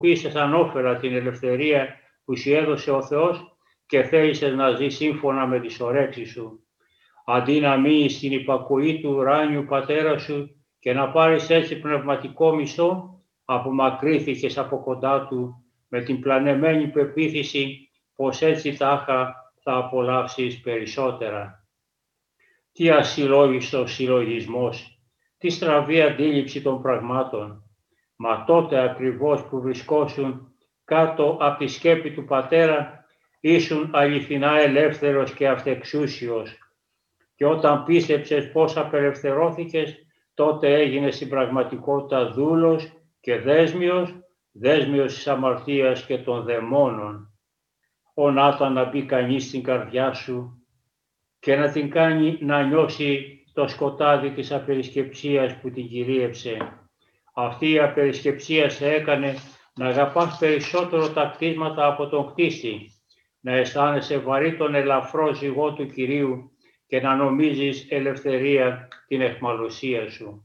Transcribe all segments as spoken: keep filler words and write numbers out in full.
χρησιμοποίησες ανώφερα την ελευθερία που σου έδωσε ο Θεός και θέλησες να ζεις σύμφωνα με τις ορέξεις σου. Αντί να μείνεις στην υπακοή του ουράνιου πατέρα σου και να πάρεις έτσι πνευματικό μισθό, απομακρύνθηκες από κοντά του με την πλανεμένη πεποίθηση πως έτσι τάχα θα απολαύσεις περισσότερα. Τι ασυλλόγιστος συλλογισμός, τι στραβή αντίληψη των πραγμάτων. Μα τότε ακριβώς που βρισκόσουν κάτω από τη σκέπη του Πατέρα, ήσουν αληθινά ελεύθερος και αυτεξούσιος. Και όταν πίστεψες πως απελευθερώθηκες, τότε έγινες στην πραγματικότητα δούλος και δέσμιος, δέσμιος της αμαρτίας και των δαιμόνων. Ω να να μπει κανείς στην καρδιά σου και να την κάνει να νιώσει το σκοτάδι της απερισκεψίας που την κυρίεψε. Αυτή η απερισκεψία σε έκανε να αγαπάς περισσότερο τα κτίσματα από τον κτίστη, να αισθάνεσαι βαρύ τον ελαφρό ζυγό του Κυρίου και να νομίζεις ελευθερία την αιχμαλωσία σου.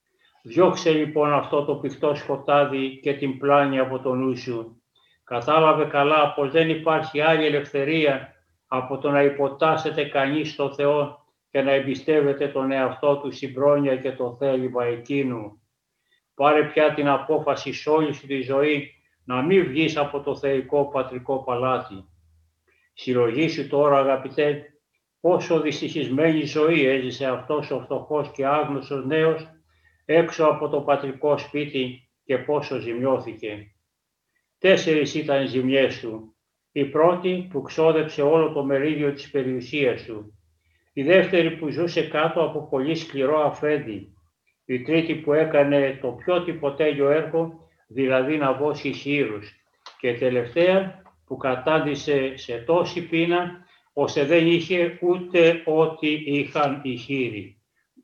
Διώξε λοιπόν αυτό το πηχτό σκοτάδι και την πλάνη από το νου σου. Κατάλαβε καλά πως δεν υπάρχει άλλη ελευθερία από το να υποτάσσεται κανείς στο Θεό και να εμπιστεύεται τον εαυτό του στην πρόνοια και το θέλημα εκείνου. Πάρε πια την απόφαση σ' όλη σου τη ζωή να μην βγεις από το θεϊκό πατρικό παλάτι. Συλλογήσου τώρα, αγαπητέ, πόσο δυστυχισμένη ζωή έζησε αυτός ο φτωχός και άγνωστος νέος έξω από το πατρικό σπίτι και πόσο ζημιώθηκε. Τέσσερις ήταν οι ζημιές του. Η πρώτη που ξόδεψε όλο το μερίδιο της περιουσίας του. Η δεύτερη που ζούσε κάτω από πολύ σκληρό αφέντη. Η τρίτη που έκανε το πιο τυποτέλειο έργο, δηλαδή να βώσει χείρους. Και τελευταία που κατάντησε σε τόση πείνα, ώστε δεν είχε ούτε ό,τι είχαν οι χείροι.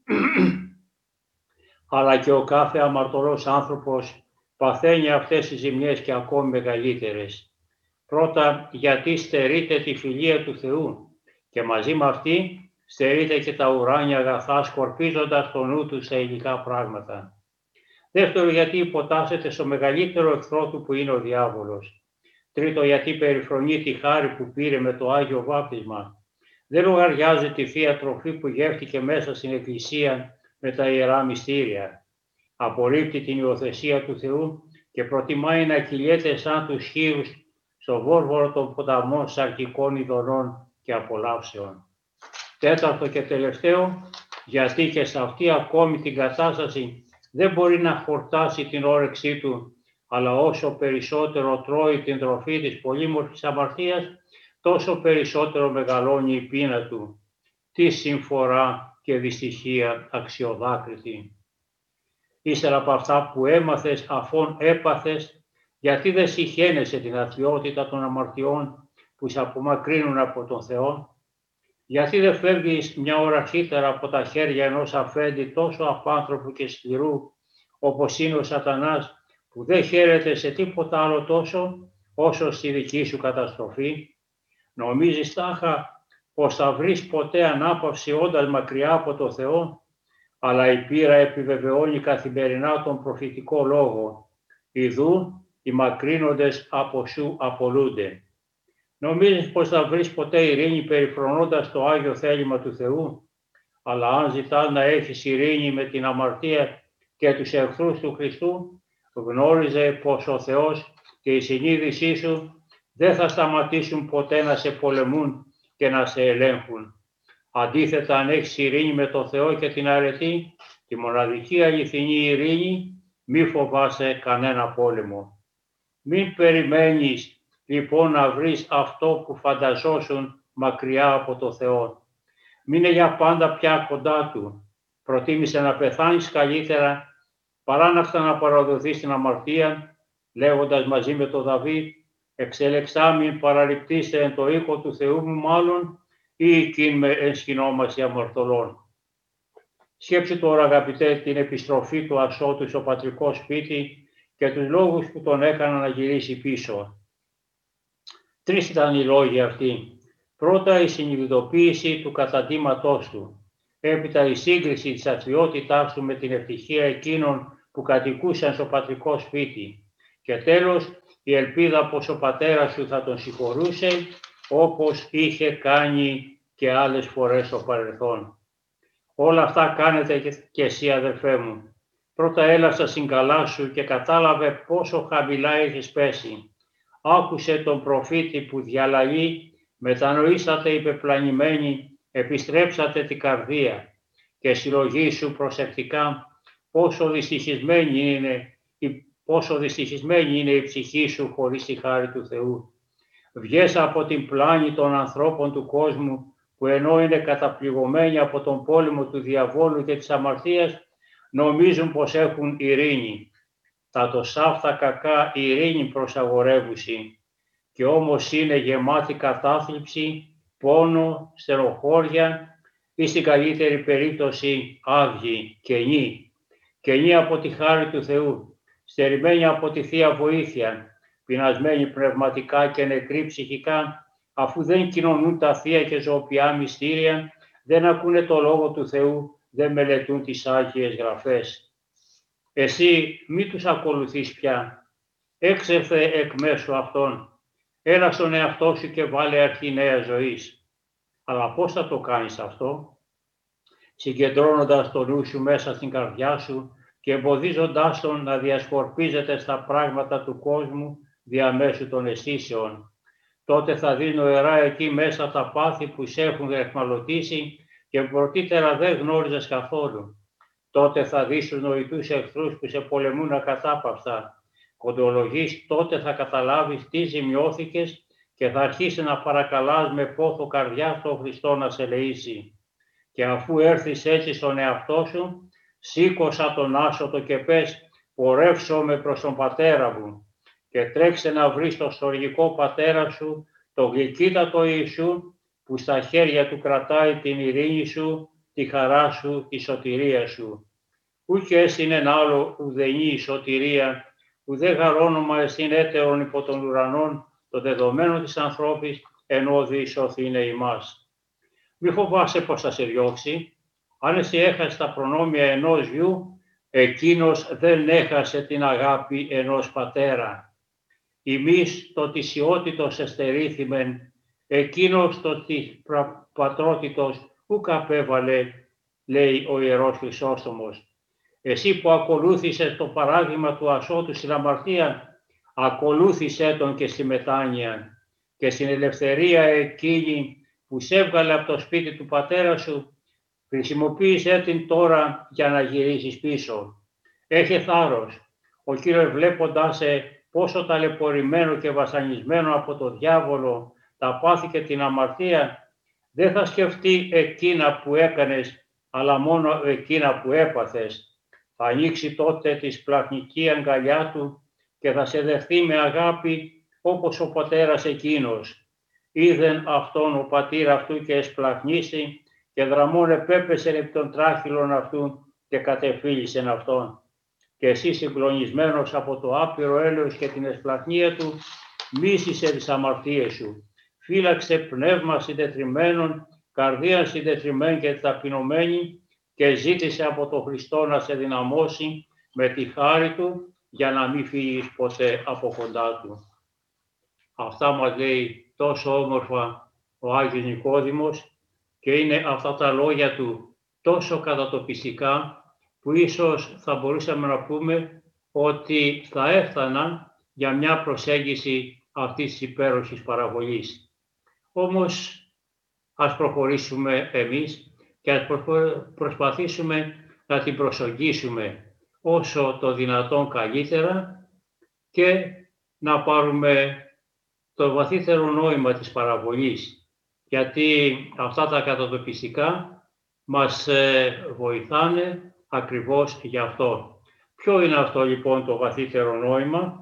Αλλά και ο κάθε αμαρτωλός άνθρωπος παθαίνει αυτές τις ζημιές και ακόμη μεγαλύτερες. Πρώτα γιατί στερείται τη φιλία του Θεού και μαζί με αυτή στερείται και τα ουράνια αγαθά σκορπίζοντας το νου του στα υλικά πράγματα. Δεύτερο γιατί υποτάσσεται στο μεγαλύτερο εχθρό του που είναι ο διάβολος. Τρίτο γιατί περιφρονεί τη χάρη που πήρε με το Άγιο Βάπτισμα. Δεν λογαριάζει τη Θεία Τροφή που γεύτηκε μέσα στην Εκκλησία με τα Ιερά Μυστήρια. Απορρίπτει την υιοθεσία του Θεού και προτιμάει να κυλιέται σαν τους χείρους στο βόρβορο των ποταμών σαρκικών ειδωρών και απολαύσεων. Τέταρτο και τελευταίο, γιατί και σε αυτή ακόμη την κατάσταση δεν μπορεί να χορτάσει την όρεξή του, αλλά όσο περισσότερο τρώει την τροφή της πολύμορφης αμαρτίας, τόσο περισσότερο μεγαλώνει η πείνα του. Τι συμφορά και δυστυχία αξιοδάκριτη. Ύστερα από αυτά που έμαθες αφών έπαθες, γιατί δεν συχαίνεσαι την αθλιότητα των αμαρτιών που σε απομακρύνουν από τον Θεό, γιατί δεν φεύγεις μια ώρα αρχίτερα από τα χέρια ενός αφέντη τόσο απάνθρωπου και σκληρού, όπως είναι ο Σατανάς, που δεν χαίρεται σε τίποτα άλλο τόσο, όσο στη δική σου καταστροφή. Νομίζεις τάχα πως θα βρεις ποτέ ανάπαυση όντας μακριά από το Θεό, αλλά η πείρα επιβεβαιώνει καθημερινά τον προφητικό λόγο. Ιδού οι μακρύνοντες από σου απολούνται. Νομίζεις πως θα βρεις ποτέ ειρήνη περιφρονώντας το Άγιο θέλημα του Θεού, αλλά αν ζητάς να έχεις ειρήνη με την αμαρτία και τους εχθρούς του Χριστού, γνώριζε πως ο Θεός και η συνείδησή σου δεν θα σταματήσουν ποτέ να σε πολεμούν και να σε ελέγχουν. Αντίθετα, αν έχεις ειρήνη με τον Θεό και την αρετή, τη μοναδική αληθινή ειρήνη, μη φοβάσαι κανένα πόλεμο. Μην περιμένεις λοιπόν να βρεις αυτό που φανταζόσουν μακριά από το Θεό. Μείνε για πάντα πια κοντά Του. Προτίμησε να πεθάνεις καλύτερα παρά να ξαναπαραδοθείς στην αμαρτία, λέγοντας μαζί με τον Δαβίδ, «Εξελεξάμην παραληπτήστε εν το οίκο του Θεού μου μάλλον, ή εκείν με ενσκηνόμαση αμαρτωλών». Σκέψου τώρα, αγαπητέ, την επιστροφή του ασώτου στο πατρικό σπίτι και τους λόγους που τον έκαναν να γυρίσει πίσω. Τρεις ήταν οι λόγοι αυτοί. Πρώτα, η συνειδητοποίηση του καταντήματός του. Έπειτα, η σύγκριση της αθλιότητάς του με την ευτυχία εκείνων που κατοικούσαν στο πατρικό σπίτι. Και τέλος, η ελπίδα πως ο πατέρας σου θα τον συγχωρούσε, όπως είχε κάνει και άλλες φορές στο παρελθόν. Όλα αυτά κάνετε και εσύ, αδερφέ μου. Πρώτα έλα στα συγκαλά σου και κατάλαβε πόσο χαμηλά έχεις πέσει. Άκουσε τον προφήτη που διαλαλεί, μετανοήσατε υπεπλανημένοι, επιστρέψατε την καρδία και συλλογήσου προσεκτικά πόσο δυστυχισμένη είναι, πόσο δυστυχισμένη είναι η ψυχή σου χωρίς τη χάρη του Θεού. Βγες από την πλάνη των ανθρώπων του κόσμου που ενώ είναι καταπληγωμένοι από τον πόλεμο του διαβόλου και της αμαρτίας, νομίζουν πως έχουν ειρήνη. Τα τοσάφτα κακά ειρήνη προσαγορεύουσι και όμως είναι γεμάτη κατάθλιψη, πόνο, στενοχώρια ή στην καλύτερη περίπτωση άδειοι, κενή. Κενή από τη χάρη του Θεού, στερημένοι από τη Θεία Βοήθεια, πεινασμένοι πνευματικά και νεκροί ψυχικά, αφού δεν κοινωνούν τα Θεία και ζωοποιά μυστήρια, δεν ακούνε το Λόγο του Θεού, δεν μελετούν τις Άγιες Γραφές. Εσύ μη τους ακολουθείς πια, έξερθε εκ μέσω αυτών, έλα στον εαυτό σου και βάλε αρχή νέας ζωής. Αλλά πώς θα το κάνεις αυτό? Συγκεντρώνοντας το νου σου μέσα στην καρδιά σου και εμποδίζοντάς τον να διασκορπίζεται στα πράγματα του κόσμου διαμέσου των αισθήσεων. Τότε θα δεις νοερά εκεί μέσα τα πάθη που σε έχουν εχμαλωτήσει και πρωτήτερα δεν γνώριζες καθόλου. Τότε θα δεις τους νοητούς εχθρούς που σε πολεμούν ακατάπαυστα. Κοντολογείς, τότε θα καταλάβεις τι ζημιώθηκες και θα αρχίσεις να παρακαλάς με πόθο καρδιά τον Χριστό να σε ελεήσει. Και αφού έρθεις έτσι στον εαυτό σου, σήκωσα τον άσωτο και πες, πορεύσομαι προς τον πατέρα μου και τρέξε να βρεις τον στοργικό πατέρα σου, τον γλυκύτατο Ιησού, που στα χέρια του κρατάει την ειρήνη σου, τη χαρά σου, τη σωτηρία σου. Ούκε έσυν εν άλλο ουδενή η σωτηρία, ουδέ γαρόνομα εστίν έτερον υπό των ουρανών, το δεδομένο της ανθρώπης, ενώ διεισωθήνε ημάς. Μη φοβάσαι πως θα σε διώξει. Αν εσύ έχασε τα προνόμια ενός γιου, εκείνος δεν έχασε την αγάπη ενός πατέρα. Ημείς το της ιότητος εστερήθημεν, εκείνος το της πατρότητος ουκ απέβαλε, λέει ο Ιερός Χρυσόστομος. Εσύ που ακολούθησες το παράδειγμα του ασώτου στην αμαρτία, ακολούθησέ τον και στη μετάνοια και στην ελευθερία εκείνη που σε έβγαλε από το σπίτι του πατέρα σου, χρησιμοποίησέ την τώρα για να γυρίσεις πίσω. Έχε θάρρος. Ο Κύριος βλέποντάς σε πόσο ταλαιπωρημένο και βασανισμένο από το διάβολο, τα πάθη και την αμαρτία, δεν θα σκεφτεί εκείνα που έκανες, αλλά μόνο εκείνα που έπαθες. Θα ανοίξει τότε τη σπλαχνική αγκαλιά του και θα σε δεχθεί με αγάπη όπως ο πατέρας εκείνος. Είδεν αυτόν ο πατήρ αυτού και εσπλαχνίσει και δραμών επέπεσεν επί των τράχυλων αυτού και κατεφύλισεν αυτόν. Και εσύ συγκλονισμένος από το άπειρο έλεος και την εσπλαχνία του, μίσησε τις αμαρτίες σου. Φύλαξε πνεύμα συντετριμμένων, καρδία συντετριμένη και ταπεινωμένη και ζήτησε από τον Χριστό να σε δυναμώσει με τη χάρη του για να μην φύγεις ποτέ από κοντά του. Αυτά μας λέει τόσο όμορφα ο Άγιος Νικόδημος και είναι αυτά τα λόγια του τόσο κατατοπιστικά που ίσως θα μπορούσαμε να πούμε ότι θα έφταναν για μια προσέγγιση αυτής της υπέροχης παραβολής. Όμως ας προχωρήσουμε εμείς και ας προσπαθήσουμε να την προσεγγίσουμε όσο το δυνατόν καλύτερα και να πάρουμε το βαθύτερο νόημα της παραβολής, γιατί αυτά τα κατατοπιστικά μας βοηθάνε ακριβώς γι' αυτό. Ποιο είναι αυτό λοιπόν το βαθύτερο νόημα?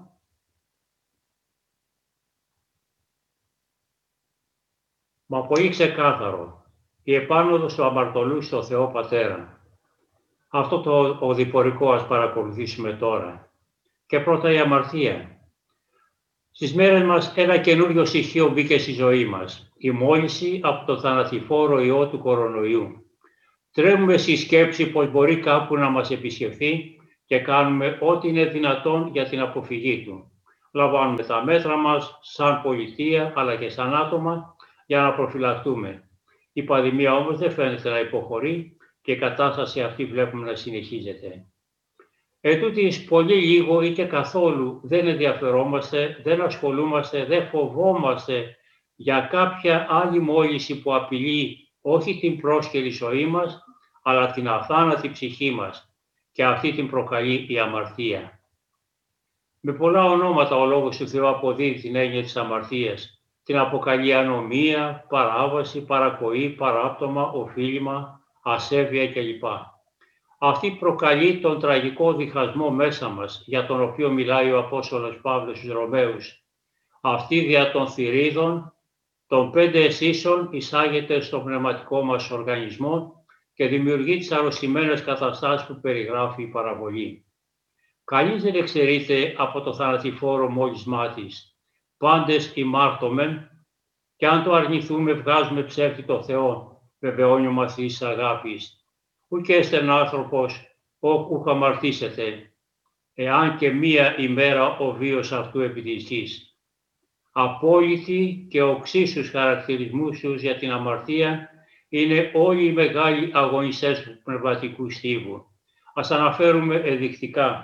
Μα πολύ ξεκάθαρο. Η επάνωδος του αμαρτωλού στο Θεό Πατέρα. Αυτό το οδηπορικό ας παρακολουθήσουμε τώρα. Και πρώτα η αμαρτία. Στις μέρες μας ένα καινούριο στοιχείο μπήκε στη ζωή μας. Η μόλυνση από το θανατηφόρο ιό του κορονοϊού. Τρέμουμε στη σκέψη πως μπορεί κάπου να μας επισκεφθεί και κάνουμε ό,τι είναι δυνατόν για την αποφυγή του. λαμβάνουμε τα μέτρα μας σαν πολιτεία αλλά και σαν άτομα για να προφυλακτούμε. Η πανδημία όμως δεν φαίνεται να υποχωρεί και η κατάσταση αυτή βλέπουμε να συνεχίζεται. Ετούτοις πολύ λίγο ή και καθόλου δεν ενδιαφερόμαστε, δεν ασχολούμαστε, δεν φοβόμαστε για κάποια άλλη μόλυνση που απειλεί όχι την πρόσκαιρη ζωή μας, αλλά την αθάνατη ψυχή μας, και αυτή την προκαλεί η αμαρτία. Με πολλά ονόματα ο Λόγος του Θεού αποδίδει την έννοια της αμαρτίας. Την αποκαλεί ανομία, παράβαση, παρακοή, παράπτωμα, οφείλημα, ασέβεια κλπ. Αυτή προκαλεί τον τραγικό διχασμό μέσα μας, για τον οποίο μιλάει ο Απόστολος Παύλος στους Ρωμαίους. Αυτή δια των θηρίδων, των πέντε αισθήσεων εισάγεται στο πνευματικό μας οργανισμό και δημιουργεί τις αρρωστημένες καταστάσεις που περιγράφει η παραβολή. Κανείς δεν εξαιρείται από το θανατηφόρο μόλισμά της. Πάντες ημάρτωμεν, και αν το αρνηθούμε βγάζουμε ψεύτη το Θεό, βεβαιώνει ο μαθητής της αγάπης. Ουκ έστεν άνθρωπος, όκου αμαρτήσετε, εάν και μία ημέρα ο βίος αυτού επί της γης. Απόλυτοι και οξύσους χαρακτηρισμούς τους για την αμαρτία είναι όλοι οι μεγάλοι αγωνιστές του πνευματικού στίβου. Ας αναφέρουμε ενδεικτικά.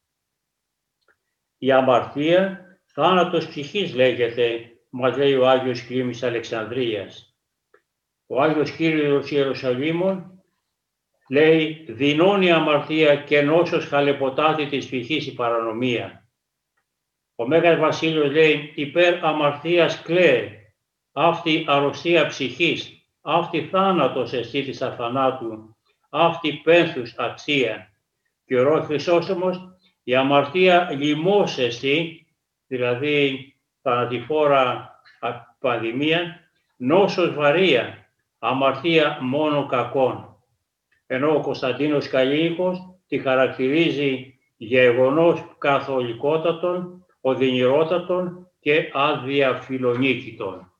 Η αμαρτία, θάνατος ψυχής λέγεται, μας λέει ο Άγιος Κλίμης Αλεξανδρίας. Ο Άγιος Κύριος Ιερουσαλήμων λέει, δεινώνει η αμαρτία και νόσος χαλεποτάτη της ψυχής η παρανομία. Ο Μέγας Βασίλειος λέει, υπέρ αμαρτίας κλαίε, αυτή αρρωστία ψυχής, αυτή θάνατος εστί της αθανάτου, αυτή πένθους αξία. Και ο Ρώος Χρυσόστομος, η αμαρτία λοιμός εστί, δηλαδή θανατηφόρα πανδημία, νόσος βαρία, αμαρτία μόνο κακών. Ενώ ο Κωνσταντίνος Καλλίνικος τη χαρακτηρίζει γεγονός καθολικότατον, οδυνηρότατον και αδιαφιλονίκητον.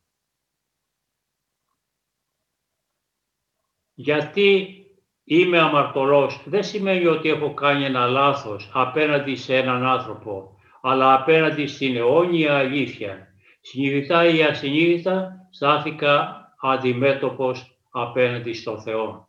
Γιατί είμαι αμαρτωλός δεν σημαίνει ότι έχω κάνει ένα λάθος απέναντι σε έναν άνθρωπο, αλλά απέναντι στην αιώνια αλήθεια. Συνειδητά ή ασυνείδητα στάθηκα αντιμέτωπος απέναντι στο Θεό.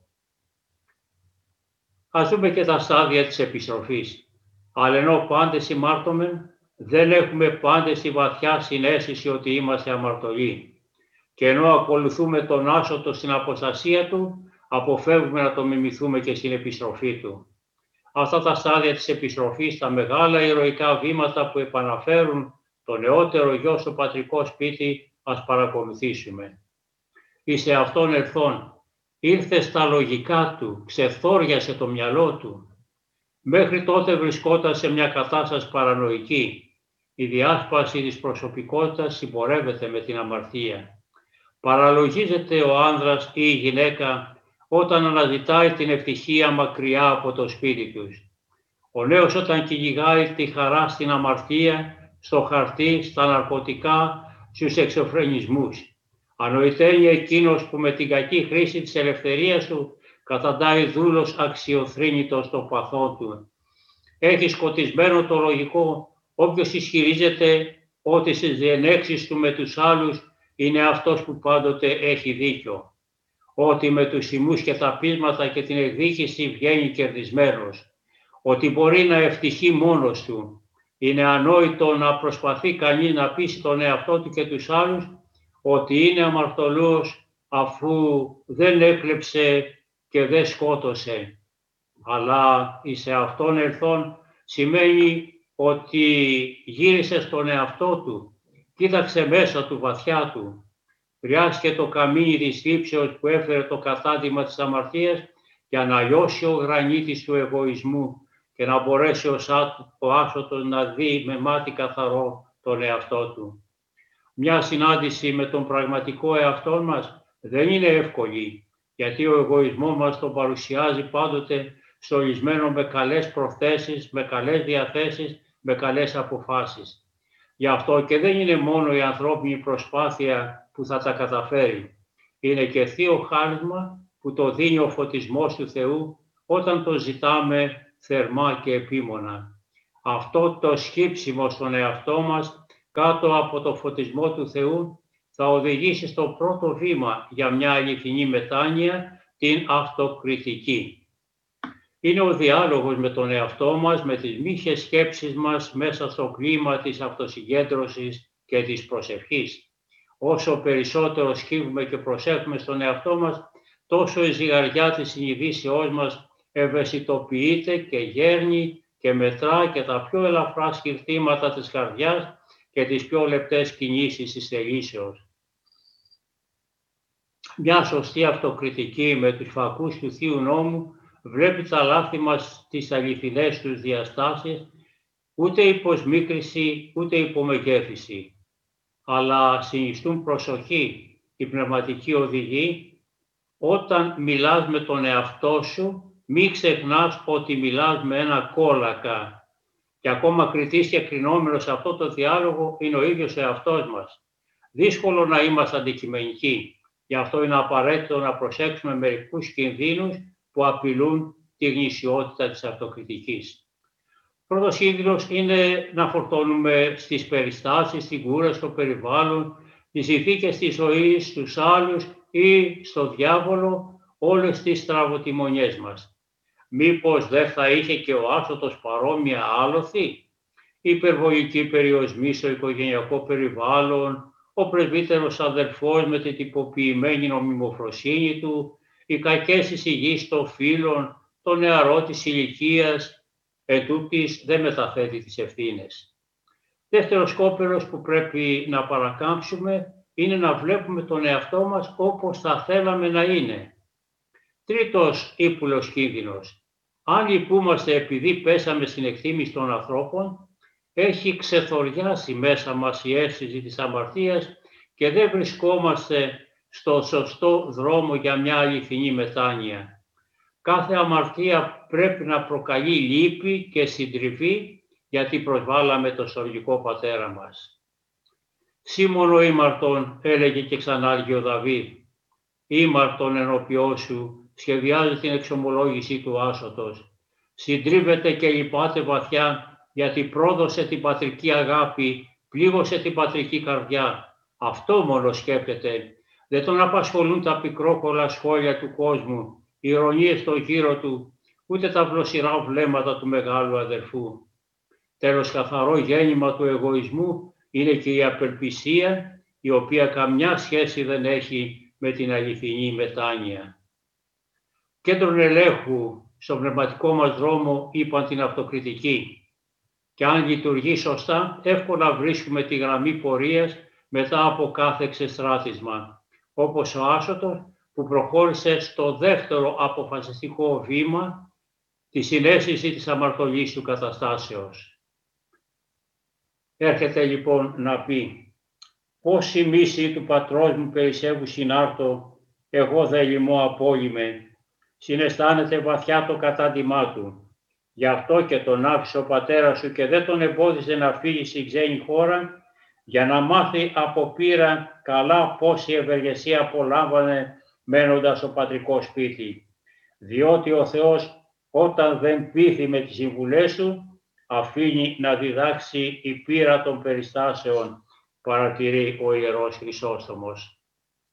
Ας δούμε και τα στάδια της επιστροφής. Αλλά ενώ πάντες ημάρτωμεν, δεν έχουμε πάντες τη βαθιά συναίσθηση ότι είμαστε αμαρτωλοί. Και ενώ ακολουθούμε τον άσωτο στην αποστασία του, αποφεύγουμε να το μιμηθούμε και στην επιστροφή του. Αυτά τα στάδια της επιστροφής, τα μεγάλα ηρωικά βήματα που επαναφέρουν το νεότερο γιο στο πατρικό σπίτι, ας παρακολουθήσουμε. Εις εαυτόν ερθών, ήρθε στα λογικά του, ξεθόριασε το μυαλό του. Μέχρι τότε βρισκόταν σε μια κατάσταση παρανοϊκή. Η διάσπαση της προσωπικότητας συμπορεύεται με την αμαρτία. Παραλογίζεται ο άνδρας ή η γυναίκα όταν αναζητάει την ευτυχία μακριά από το σπίτι τους. Ο νέος όταν κυνηγάει τη χαρά στην αμαρτία, στο χαρτί, στα ναρκωτικά, στους εξωφρενισμούς. Ανοηταίνει εκείνος που με την κακή χρήση της ελευθερίας του καταντάει δούλος αξιοθρήνητος στο παθό του. Έχει σκοτισμένο το λογικό όποιος ισχυρίζεται ότι στις διενέξεις του με τους άλλους είναι αυτός που πάντοτε έχει δίκιο. Ότι με τους θυμούς και τα πείσματα και την εκδίκηση βγαίνει κερδισμένος. Ότι μπορεί να ευτυχεί μόνος του. Είναι ανόητο να προσπαθεί κανείς να πείσει τον εαυτό του και τους άλλους ότι είναι αμαρτωλός αφού δεν έκλεψε και δεν σκότωσε. Αλλά εις εαυτόν ερθών σημαίνει ότι γύρισε στον εαυτό του, κοίταξε μέσα του βαθιά του. Χρειάστηκε το καμίνι της θλίψεως που έφερε το κατάντημα της αμαρτίας για να λιώσει ο γρανίτης του εγωισμού και να μπορέσει ο άσωτος να δει με μάτι καθαρό τον εαυτό του. Μια συνάντηση με τον πραγματικό εαυτό μας δεν είναι εύκολη, γιατί ο εγωισμός μας τον παρουσιάζει πάντοτε στολισμένο με καλές προθέσεις, με καλές διαθέσεις, με καλές αποφάσεις. Γι' αυτό και δεν είναι μόνο η ανθρώπινη προσπάθεια που θα τα καταφέρει. Είναι και θείο χάρισμα που το δίνει ο φωτισμός του Θεού όταν το ζητάμε θερμά και επίμονα. Αυτό το σκύψιμο στον εαυτό μας κάτω από το φωτισμό του Θεού θα οδηγήσει στο πρώτο βήμα για μια αληθινή μετάνοια, την αυτοκριτική. Είναι ο διάλογος με τον εαυτό μας, με τις μύχες σκέψεις μας μέσα στο κλίμα της αυτοσυγκέντρωσης και της προσευχής. Όσο περισσότερο σκύβουμε και προσέχουμε στον εαυτό μας, τόσο η ζυγαριά της συνειδήσεώς μας ευαισθητοποιείται και γέρνει και μετρά και τα πιο ελαφρά σκυρτήματα της καρδιάς και τις πιο λεπτές κινήσεις της θελήσεως. Μια σωστή αυτοκριτική με τους φακούς του Θείου Νόμου βλέπει τα λάθη μας στις αληθινές τους διαστάσεις, ούτε υποσμίκριση, ούτε υπομεγέθηση, αλλά συνιστούν προσοχή οι πνευματικοί οδηγοί. Όταν μιλάς με τον εαυτό σου, μην ξεχνάς ότι μιλάς με ένα κόλακα και ακόμα κριτής και κρινόμενος σε αυτό το διάλογο είναι ο ίδιος ο εαυτός μας. Δύσκολο να είμαστε αντικειμενικοί, γι' αυτό είναι απαραίτητο να προσέξουμε μερικούς κινδύνους που απειλούν τη γνησιότητα της αυτοκριτικής. Πρώτος κίνδυνος είναι να φορτώνουμε στις περιστάσεις, στην κούραση, στο περιβάλλον, τις συνθήκες της ζωής, στους άλλους ή στο διάβολο όλες τις στραβοτημονιές μας. Μήπως δεν θα είχε και ο άσωτος παρόμοια άλοθη? Υπερβολική περιορισμοί στο οικογενειακό περιβάλλον, ο πρεσβύτερος αδελφός με την τυποποιημένη νομιμοφροσύνη του, οι κακές εισηγήσεις των φίλων, το νεαρό της ηλικίας, ετούτοις δεν μεταθέτει τις ευθύνες. Δεύτερος σκόπελος που πρέπει να παρακάμψουμε είναι να βλέπουμε τον εαυτό μας όπως θα θέλαμε να είναι. Τρίτος ύπουλος κίνδυνος. Αν λυπούμαστε επειδή πέσαμε στην εκτίμηση των ανθρώπων, έχει ξεθοριάσει μέσα μας η αίσθηση της αμαρτίας και δεν βρισκόμαστε στο σωστό δρόμο για μια αληθινή μετάνοια. Κάθε αμαρτία πρέπει να προκαλεί λύπη και συντριβή, γιατί προσβάλαμε το στοργικό πατέρα μας. Σήμωνο ήμαρτον, έλεγε και ξανά ο Δαβίδ, ήμαρτον ενώπιό σου, σχεδιάζει την εξομολόγηση του άσωτος. Συντρίβεται και λυπάται βαθιά, γιατί πρόδωσε την πατρική αγάπη, πλήγωσε την πατρική καρδιά. Αυτό μόνο σκέπτεται. Δεν τον απασχολούν τα πικρόκολα σχόλια του κόσμου, οι ηρωνίες στο γύρο του, ούτε τα βλοσιρά βλέμματα του μεγάλου αδερφού. Τέλος, καθαρό γέννημα του εγωισμού είναι και η απελπισία, η οποία καμιά σχέση δεν έχει με την αληθινή μετάνοια. Κέντρον ελέγχου στον πνευματικό μας δρόμο είπαν την αυτοκριτική. Και αν λειτουργεί σωστά, εύκολα βρίσκουμε τη γραμμή πορείας μετά από κάθε εξεστράτισμα, όπως ο άσωτος που προχώρησε στο δεύτερο αποφασιστικό βήμα, τη συναίσθηση της αμαρτωλής του καταστάσεως. Έρχεται λοιπόν να πει, πώς η μίση του πατρός μου περισσεύου συνάρτω, εγώ δε λυμώ απόλυμε, συναισθάνεται βαθιά το κατάντημά του. Γι' αυτό και τον άφησε ο πατέρας σου και δεν τον εμπόδιζε να φύγει στην ξένη χώρα, για να μάθει από πείρα καλά πόση ευεργεσία απολάμβανε μένοντας στο πατρικό σπίτι. Διότι ο Θεός όταν δεν πείθει με τις συμβουλές του, αφήνει να διδάξει η πείρα των περιστάσεων, παρατηρεί ο Ιερός Χρυσόστομος.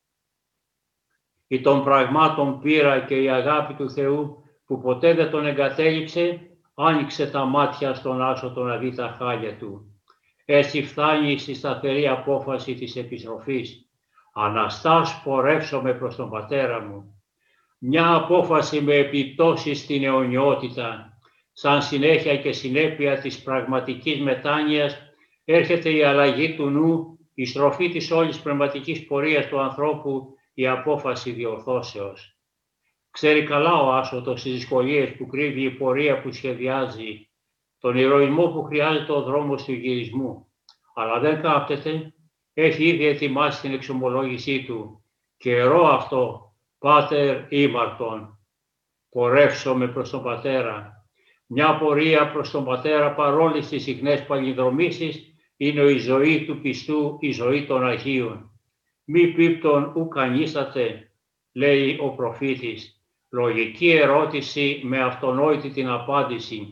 Η των πραγμάτων πείρα και η αγάπη του Θεού που ποτέ δεν τον εγκατέλειψε, άνοιξε τα μάτια στον άσωτο να δει τα χάλια του. Έτσι φτάνει στη σταθερή απόφαση της επιστροφής. Αναστάς πορεύσομαι προς τον πατέρα μου. Μια απόφαση με επιπτώσεις στην αιωνιότητα. Σαν συνέχεια και συνέπεια της πραγματικής μετάνοιας έρχεται η αλλαγή του νου, η στροφή της όλης πνευματικής πορείας του ανθρώπου, η απόφαση διορθώσεως. Ξέρει καλά ο άσωτος τις δυσκολίες που κρύβει η πορεία που σχεδιάζει, τον ηρωισμό που χρειάζεται ο δρόμος του γυρισμού. Αλλά δεν κάπτεται, έχει ήδη ετοιμάσει την εξομολόγησή του. Καιρό αυτό, Πάτερ ήμαρτον, πορεύσομαι προς τον Πατέρα. Μια πορεία προς τον Πατέρα παρόλη στις συχνές παλινδρομήσεις είναι η ζωή του πιστού, η ζωή των Αγίων. Μη πίπτον ου κανίσταται, λέει ο προφήτης. Λογική ερώτηση με αυτονόητη την απάντηση.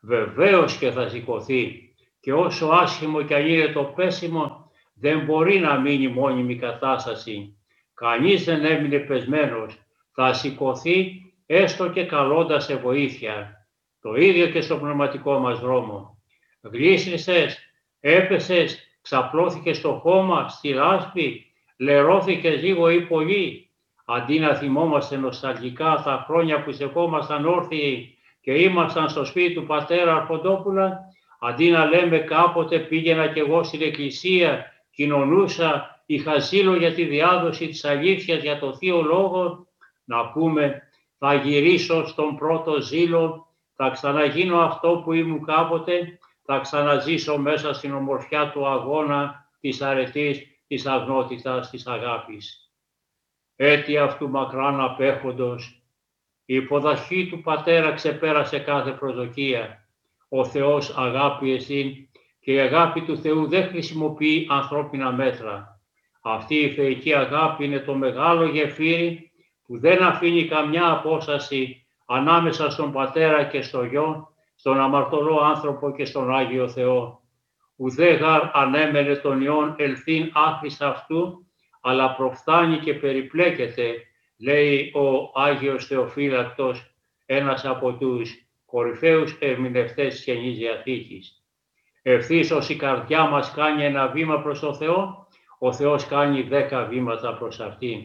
Βεβαίως και θα σηκωθεί, και όσο άσχημο κι αν είναι το πέσιμο, δεν μπορεί να μείνει μόνιμη κατάσταση. Κανείς δεν έμεινε πεσμένος, θα σηκωθεί έστω και καλώντας σε βοήθεια. Το ίδιο και στο πνευματικό μας δρόμο. Γλίστρησες, έπεσες, ξαπλώθηκες στο χώμα, στη λάσπη, λερώθηκες λίγο ή πολύ. Αντί να θυμόμαστε νοσταλγικά τα χρόνια που στεκόμασταν όρθιοι και ήμασταν στο σπίτι του πατέρα Αρχοντόπουλα, αντί να λέμε κάποτε πήγαινα κι εγώ στην εκκλησία, κοινωνούσα, είχα ζήλο για τη διάδοση της αλήθειας για το Θείο Λόγο, να πούμε θα γυρίσω στον πρώτο ζήλο, θα ξαναγίνω αυτό που ήμουν κάποτε, θα ξαναζήσω μέσα στην ομορφιά του αγώνα, της αρετής, της αγνότητας, της αγάπης. Έτσι αυτού μακράν απέχοντος, η υποδοχή του πατέρα ξεπέρασε κάθε προσδοκία. Ο Θεός αγάπη εσύν και η αγάπη του Θεού δεν χρησιμοποιεί ανθρώπινα μέτρα. Αυτή η θεϊκή αγάπη είναι το μεγάλο γεφύρι που δεν αφήνει καμιά απόσταση ανάμεσα στον πατέρα και στο γιο, στον αμαρτωλό άνθρωπο και στον Άγιο Θεό. Ουδέ γαρ ανέμενε τον ιόν ελθύν άχρηστα αυτού, αλλά προφθάνει και περιπλέκεται, λέει ο Άγιος Θεοφύλακτος, ένας από τους κορυφαίους ερμηνευτές της Καινής Διαθήκης. Ευθύς ως η καρδιά μας κάνει ένα βήμα προς το Θεό, ο Θεός κάνει δέκα βήματα προς αυτήν.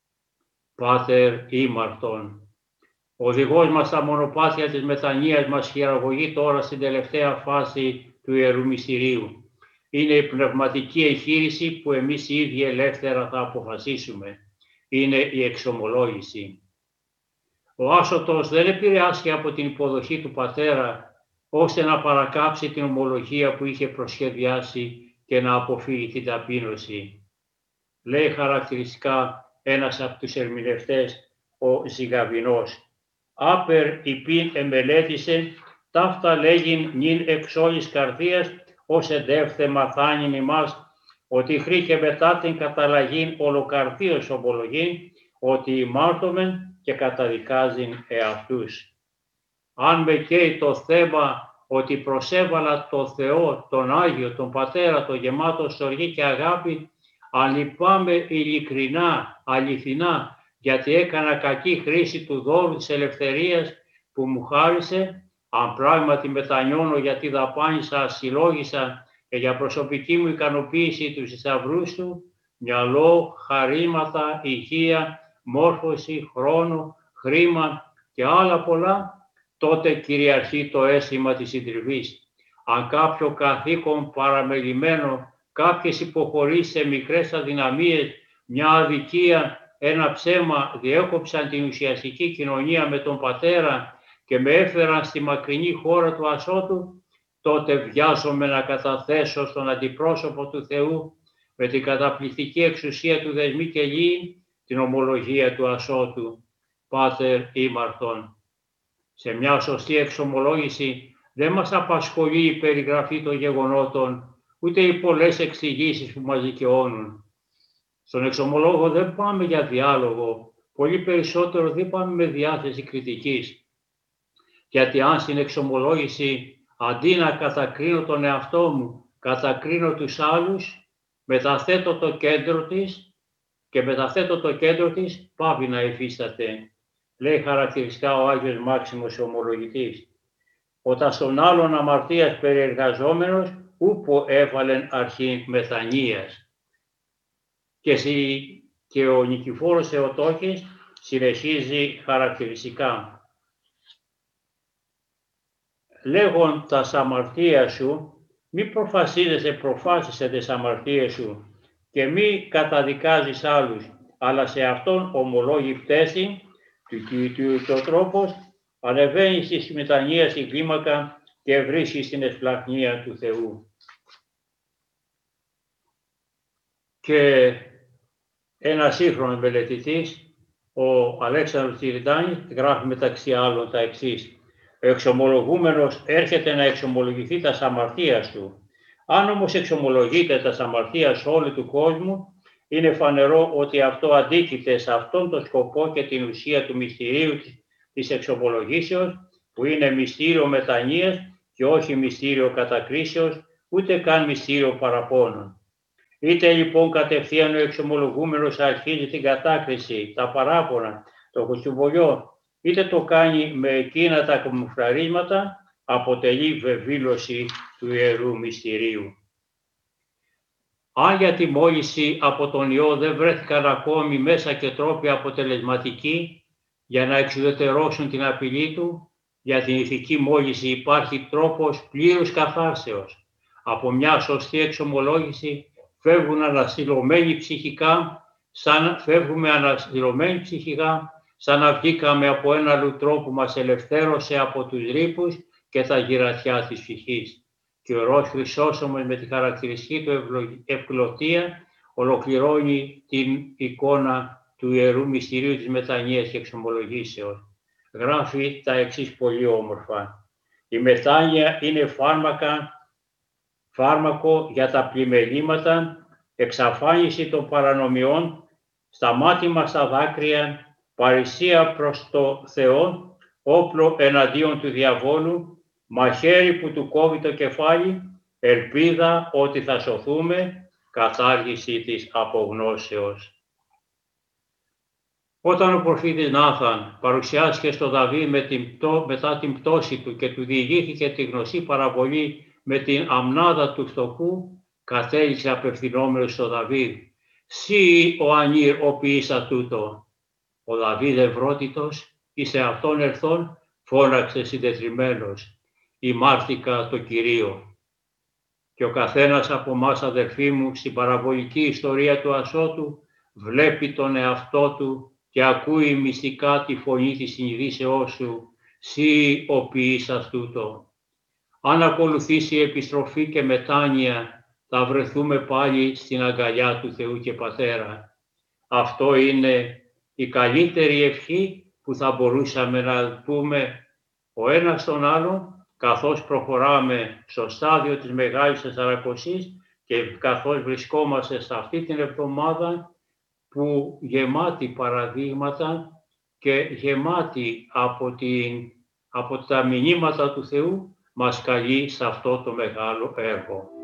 Πάτερ ήμαρτον, ο οδηγός μας στα μονοπάτια της μετανοίας μας χειραγωγεί τώρα στην τελευταία φάση του Ιερού Μυστηρίου. Είναι η πνευματική εγχείρηση που εμείς οι ίδιοι ελεύθερα θα αποφασίσουμε. Είναι η εξομολόγηση. Ο άσωτος δεν επηρεάστηκε από την υποδοχή του πατέρα, ώστε να παρακάψει την ομολογία που είχε προσχεδιάσει και να αποφύγει την ταπείνωση. Λέει χαρακτηριστικά ένας από τους ερμηνευτές, ο Ζυγαβινός. «Άπερ υπήν εμελέτησε, ταύτα λέγειν νυν εξ όλης καρδίας, ως εντεύθε μαθάνιν ημάς, ότι χρή και μετά την καταλλαγήν ολοκαρδίως ομολογήν, ότι ημάρτωμεν και καταδικάζειν εαυτούς». Αν με καίει το θέμα ότι προσέβαλα το Θεό, τον Άγιο, τον Πατέρα, τον γεμάτο στοργή και αγάπη, αν λυπάμαι ειλικρινά, αληθινά, γιατί έκανα κακή χρήση του δώρου της ελευθερίας που μου χάρισε, αν πράγματι μετανιώνω γιατί δαπάνησα, συλλόγησα και για προσωπική μου ικανοποίηση τους θησαυρούς του, μυαλό, χαρήματα, υγεία, μόρφωση, χρόνο, χρήμα και άλλα πολλά, τότε κυριαρχεί το αίσθημα της συντριβής. Αν κάποιο καθήκον παραμελημένο, κάποιες υποχωρήσεις σε μικρές αδυναμίες, μια αδικία, ένα ψέμα διέκοψαν την ουσιαστική κοινωνία με τον πατέρα και με έφεραν στη μακρινή χώρα του ασώτου, τότε βιάζομαι να καταθέσω στον αντιπρόσωπο του Θεού με την καταπληκτική εξουσία του δεσμή και λύη την ομολογία του ασώτου. Πάτερ ήμαρθον. Σε μια σωστή εξομολόγηση δεν μας απασχολεί η περιγραφή των γεγονότων, ούτε οι πολλές εξηγήσεις που μας δικαιώνουν. Στον εξομολόγο δεν πάμε για διάλογο, πολύ περισσότερο δεν πάμε με διάθεση κριτικής. Γιατί αν στην εξομολόγηση, αντί να κατακρίνω τον εαυτό μου, κατακρίνω τους άλλους, μεταθέτω το κέντρο της και μεταθέτω το κέντρο της, πάβει να υφίσταται. Λέει χαρακτηριστικά ο Άγιος Μάξιμος ο ομολογητής. Όταν στον άλλον αμαρτίας περιεργαζόμενος, ούπο έβαλεν αρχή μεθανίας. Και, συ, και ο Νικηφόρος Θεοτόκης συνεχίζει χαρακτηριστικά. Λέγον τα αμαρτία σου, μη προφασίζεσαι προφάσισε τις αμαρτίες σου και μη καταδικάζεις άλλους, αλλά σε αυτόν ομολόγει πτέση του ο τρόπος, ανεβαίνει στη μετανία στην κλίμακα και βρίσκει στην εσπλαχνία του Θεού. Και ένας σύγχρονος μελετητής, ο Αλέξανδρος Τυριτάνης, γράφει μεταξύ άλλων τα εξής. Ο εξομολογούμενος έρχεται να εξομολογηθεί τα αμαρτίας του. Αν όμως εξομολογείται τα αμαρτίας όλου του κόσμου, είναι φανερό ότι αυτό αντίκειται σε αυτόν τον σκοπό και την ουσία του μυστηρίου της εξομολογήσεως, που είναι μυστήριο μετανοίας και όχι μυστήριο κατακρίσεως, ούτε καν μυστήριο παραπώνων. Είτε λοιπόν κατευθείαν ο εξομολογούμενος αρχίζει την κατάκριση, τα παράπονα, το κοτσουμπολιό, είτε το κάνει με εκείνα τα καμουφλαρίσματα, αποτελεί βεβήλωση του Ιερού Μυστηρίου. Αν για τη μόλυνση από τον ιό δεν βρέθηκαν ακόμη μέσα και τρόποι αποτελεσματικοί για να εξουδετερώσουν την απειλή του, για την ηθική μόλυνση υπάρχει τρόπος πλήρους καθάρσεως. Από μια σωστή εξομολόγηση φεύγουν αναστηλωμένοι ψυχικά, σαν φεύγουμε αναστηλωμένοι ψυχικά, σαν να βγήκαμε από ένα λουτρό που μας ελευθέρωσε από τους ρήπους και τα γυρατιά της ψυχής. Και ο Ροός Χρυσόσωμος με τη χαρακτηριστική του ευκλωτία ολοκληρώνει την εικόνα του Ιερού Μυστηρίου της Μετανοίας και Εξομολογήσεως. Γράφει τα εξής πολύ όμορφα. Η μετάνοια είναι φάρμακα, φάρμακο για τα πλημελήματα, εξαφάνιση των παρανομιών, σταμάτημα στα δάκρυα, παρησία προς το Θεό, όπλο εναντίον του διαβόλου, μαχαίρι που του κόβει το κεφάλι, ελπίδα ότι θα σωθούμε, κατάργηση της απογνώσεως. Όταν ο προφήτης Νάθαν παρουσιάστηκε στον Δαβίδ με την, μετά την πτώση του και του διηγήθηκε τη γνωστή παραβολή με την αμνάδα του φτωχού, κατέληξε απευθυνόμενος στον Δαβίδ. «Σύ ο ανήρ ο ποιήσα τούτο». Ο Δαβίδ ευρώτητος, εις αυτόν ερθών, φώναξε συντετριμμένος. «Ημάρθηκα το Κυρίο». Και ο καθένας από εμάς, αδερφοί μου, στην παραβολική ιστορία του ασώτου, βλέπει τον εαυτό του και ακούει μυστικά τη φωνή της συνειδήσεώς σου, «Σύ ο ποιήσας τούτο». Αν ακολουθήσει η επιστροφή και μετάνοια, θα βρεθούμε πάλι στην αγκαλιά του Θεού και Πατέρα. Αυτό είναι η καλύτερη ευχή που θα μπορούσαμε να πούμε ο ένας τον άλλον, καθώς προχωράμε στο στάδιο της Μεγάλης Τεσσαρακοσίας και καθώς βρισκόμαστε σε αυτή την εβδομάδα που γεμάτη παραδείγματα και γεμάτη από, την, από τα μηνύματα του Θεού μας καλεί σε αυτό το μεγάλο έργο.